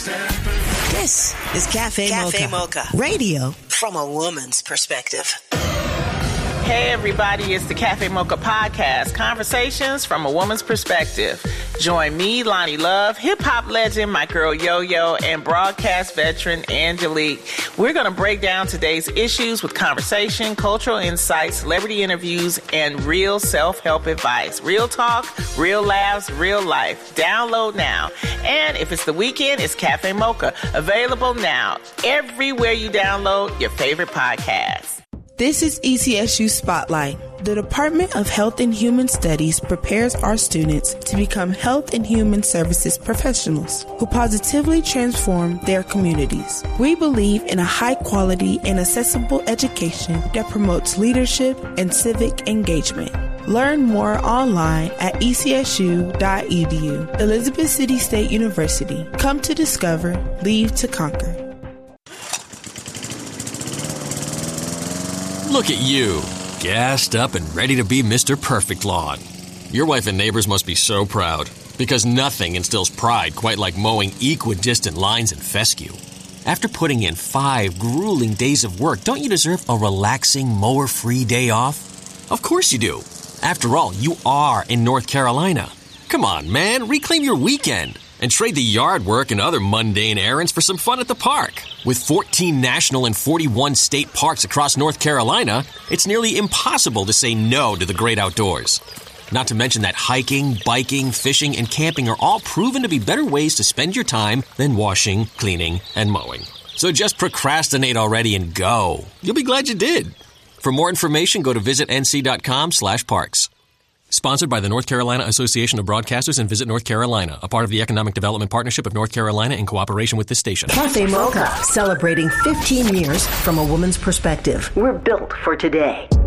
This is Cafe Mocha. Radio from a woman's perspective. Hey everybody, it's the Cafe Mocha Podcast, conversations from a woman's perspective. Join me, Lonnie Love, hip-hop legend, my girl Yo-Yo, and broadcast veteran Angelique. We're going to break down today's issues with conversation, cultural insights, celebrity interviews, and real self-help advice. Real talk, real laughs, real life. Download now. And if it's the weekend, it's Cafe Mocha. Available now everywhere you download your favorite podcasts. This is ECSU Spotlight. The Department of Health and Human Studies prepares our students to become health and human services professionals who positively transform their communities. We believe in a high-quality and accessible education that promotes leadership and civic engagement. Learn more online at ecsu.edu. Elizabeth City State University. Come to discover, leave to conquer. Look at you, gassed up and ready to be Mr. Perfect Lawn. Your wife and neighbors must be so proud, because nothing instills pride quite like mowing equidistant lines in fescue. After putting in 5 grueling days of work, don't you deserve a relaxing, mower-free day off? Of course you do. After all, you are in North Carolina. Come on, man, reclaim your weekend and trade the yard work and other mundane errands for some fun at the park. With 14 national and 41 state parks across North Carolina, it's nearly impossible to say no to the great outdoors. Not to mention that hiking, biking, fishing, and camping are all proven to be better ways to spend your time than washing, cleaning, and mowing. So just procrastinate already and go. You'll be glad you did. For more information, go to visitnc.com/parks. Sponsored by the North Carolina Association of Broadcasters and Visit North Carolina, a part of the Economic Development Partnership of North Carolina in cooperation with this station. Cafe Mocha, celebrating 15 years from a woman's perspective. We're built for today.